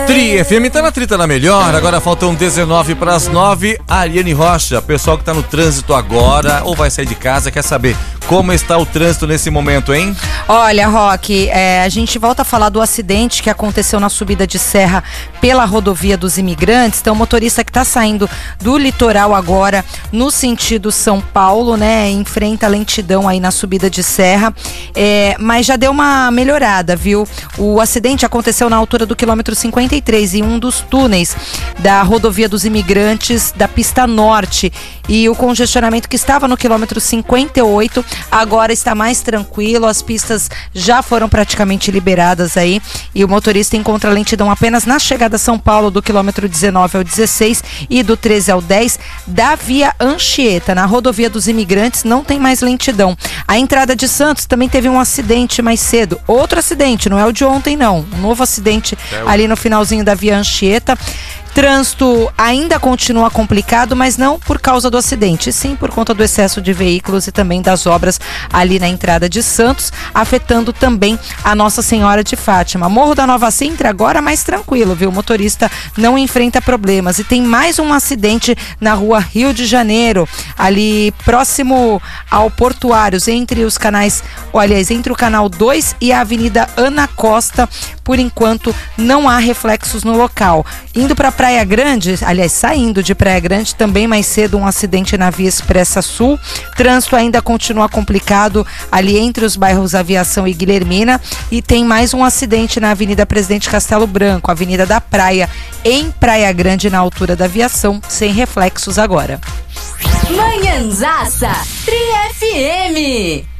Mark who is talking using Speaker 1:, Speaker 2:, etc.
Speaker 1: Tri FM tá na trita na melhor, agora faltam 19 para as 9. Ariane Rocha, pessoal que tá no trânsito agora ou vai sair de casa, quer saber como está o trânsito nesse momento, hein?
Speaker 2: Olha, Roque, a gente volta a falar do acidente que aconteceu na subida de serra pela rodovia dos Imigrantes. Então, o motorista que tá saindo do litoral agora no sentido São Paulo, né, enfrenta lentidão aí na subida de serra, mas já deu uma melhorada, viu? O acidente aconteceu na altura do quilômetro 53, em um dos túneis da rodovia dos Imigrantes da pista norte, e o congestionamento que estava no quilômetro 58 agora está mais tranquilo, as pistas já foram praticamente liberadas aí, e o motorista encontra lentidão apenas na chegada a São Paulo do quilômetro 19 ao 16 e do 13 ao 10 da via Anchieta. Na rodovia dos Imigrantes não tem mais lentidão. A entrada de Santos também teve um acidente mais cedo, outro acidente, não é o de ontem não, um novo acidente ali no finalzinho da via Anchieta. Trânsito ainda continua complicado, mas não por causa do acidente, sim por conta do excesso de veículos e também das obras ali na entrada de Santos, afetando também a Nossa Senhora de Fátima. Morro da Nova Sintra agora mais tranquilo, viu? O motorista não enfrenta problemas. E tem mais um acidente na rua Rio de Janeiro, ali próximo ao Portuários, entre os canais, aliás, entre o canal 2 e a Avenida Ana Costa. Por enquanto não há reflexos no local. Indo para Praia Grande, aliás, saindo de Praia Grande, também mais cedo um acidente na Via Expressa Sul. Trânsito ainda continua complicado ali entre os bairros Aviação e Guilhermina. E tem mais um acidente na Avenida Presidente Castelo Branco, Avenida da Praia, em Praia Grande, na altura da Aviação, sem reflexos agora.
Speaker 3: Manhãzaça, Tri FM.